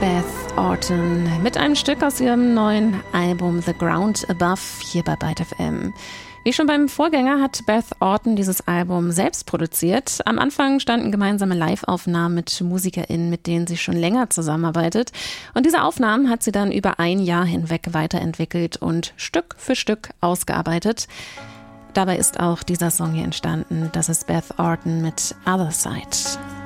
Beth Orton mit einem Stück aus ihrem neuen Album The Ground Above hier bei Byte FM. Wie schon beim Vorgänger hat Beth Orton dieses Album selbst produziert. Am Anfang standen gemeinsame Live-Aufnahmen mit MusikerInnen, mit denen sie schon länger zusammenarbeitet. Und diese Aufnahmen hat sie dann über ein Jahr hinweg weiterentwickelt und Stück für Stück ausgearbeitet. Dabei ist auch dieser Song hier entstanden. Das ist Beth Orton mit Other Side.